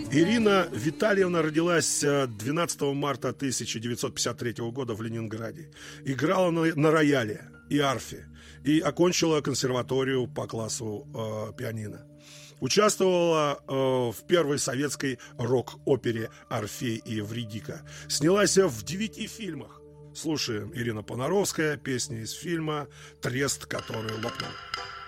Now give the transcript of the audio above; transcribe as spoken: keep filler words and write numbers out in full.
Ирина Витальевна родилась двенадцатого марта тысяча девятьсот пятьдесят третьего года в Ленинграде. Играла на, на рояле и арфе. И окончила консерваторию по классу э, пианино. Участвовала э, в первой советской рок-опере «Орфей и Евридика». Снялась в девяти фильмах. Слушаем Ирина Понаровская, песня из фильма «Трест, который лопнул».